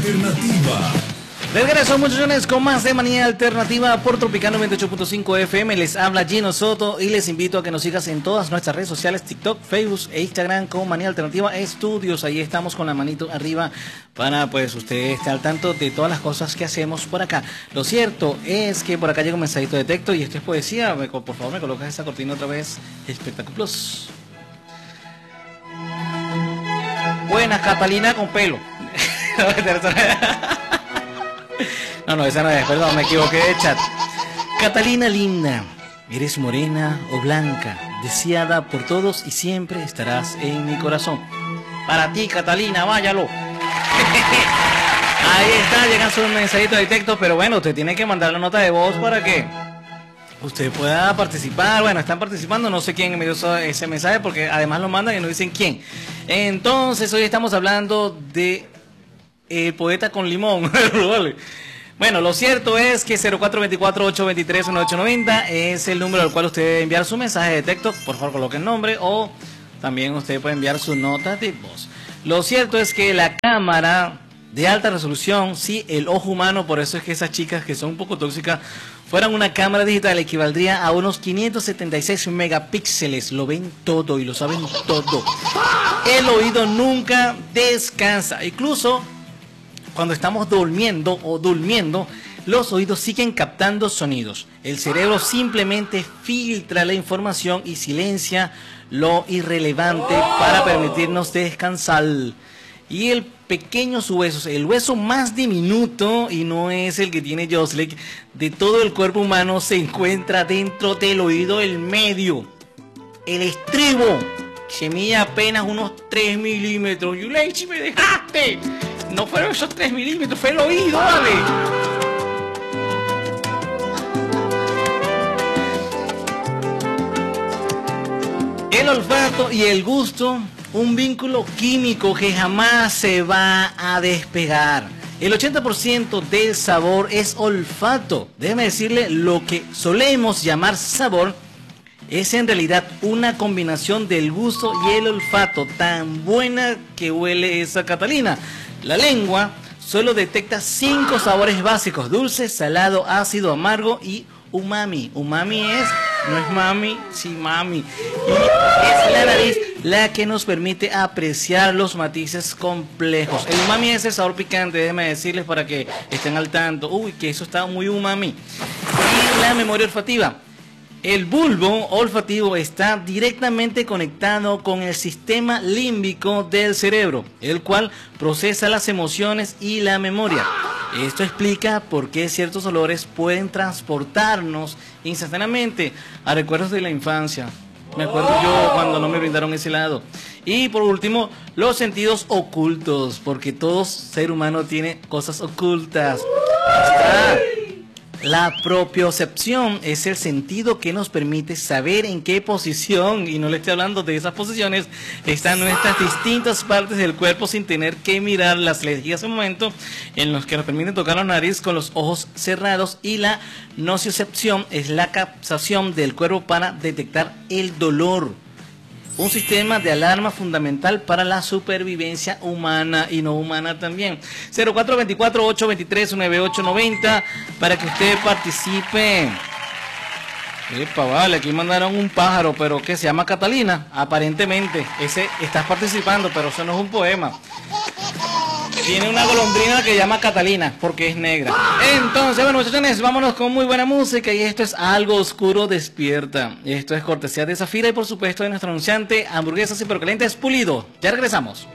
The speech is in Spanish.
Alternativa. Regreso, muchachones, con más de Manía Alternativa por Tropicano 98.5 FM. Les habla Gino Soto y les invito a que nos sigas en todas nuestras redes sociales, TikTok, Facebook e Instagram con Manía Alternativa Estudios. Ahí estamos con la manito arriba para, pues, usted esté al tanto de todas las cosas que hacemos por acá. Lo cierto es que por acá llega un mensajito de texto y esto es poesía. Por favor, me colocas esa cortina otra vez. Espectáculos. Buenas, Catalina con pelo. No, esa no es, perdón, me equivoqué de chat. Catalina linda, eres morena o blanca, deseada por todos y siempre estarás en mi corazón. Para ti, Catalina, váyalo. Ahí está, llegan sus mensajitos de texto, pero bueno, usted tiene que mandar la nota de voz para que usted pueda participar. Bueno, están participando, no sé quién me dio ese mensaje porque además lo mandan y no dicen quién. Entonces, hoy estamos hablando de el poeta con limón. Bueno, lo cierto es que 0424-823-1890 es el número al cual usted debe enviar su mensaje de texto. Por favor, coloque el nombre o también usted puede enviar su nota de voz. Lo cierto es que la cámara de alta resolución, sí, el ojo humano, por eso es que esas chicas que son un poco tóxicas, fueran una cámara digital equivaldría a unos 576 megapíxeles. Lo ven todo y lo saben todo. El oído nunca descansa. Incluso cuando estamos durmiendo, los oídos siguen captando sonidos. El cerebro simplemente filtra la información y silencia lo irrelevante para permitirnos descansar. Y el pequeño hueso, el hueso más diminuto, y no es el que tiene Joslick, de todo el cuerpo humano, se encuentra dentro del oído del medio. El estribo, que mide apenas unos 3 milímetros. Yuleichi, me dejaste. No fueron esos 3 milímetros, fue el oído, vale. El olfato y el gusto, un vínculo químico que jamás se va a despegar. El 80% del sabor es olfato. Déjeme decirle, lo que solemos llamar sabor es en realidad una combinación del gusto y el olfato. Tan buena que huele esa Catalina. La lengua solo detecta 5 sabores básicos: dulce, salado, ácido, amargo y umami. Umami no es mami, sí mami. Y es la nariz la que nos permite apreciar los matices complejos. El umami es el sabor picante, déjenme decirles para que estén al tanto. Uy, que eso está muy umami. Y la memoria olfativa. El bulbo olfativo está directamente conectado con el sistema límbico del cerebro, el cual procesa las emociones y la memoria. Esto explica por qué ciertos olores pueden transportarnos instantáneamente a recuerdos de la infancia. Me acuerdo yo cuando no me brindaron ese helado. Y por último, los sentidos ocultos, porque todo ser humano tiene cosas ocultas. La propiocepción es el sentido que nos permite saber en qué posición, y no le estoy hablando de esas posiciones, están nuestras distintas partes del cuerpo sin tener que mirarlas. Les dije hace un momento, en los que nos permiten tocar la nariz con los ojos cerrados. Y la nociocepción es la captación del cuerpo para detectar el dolor. Un sistema de alarma fundamental para la supervivencia humana y no humana también. 0424-823-9890 para que usted participe. Epa, vale, aquí mandaron un pájaro, pero que se llama Catalina, aparentemente. Ese estás participando, pero eso no es un poema. Tiene una golondrina que se llama Catalina, porque es negra. Entonces, bueno, muchachones, vámonos con muy buena música. Y esto es Algo Oscuro Despierta. Esto es cortesía de Zafira y, por supuesto, de nuestro anunciante Hamburguesas Hipercalientes Pulido. Ya regresamos.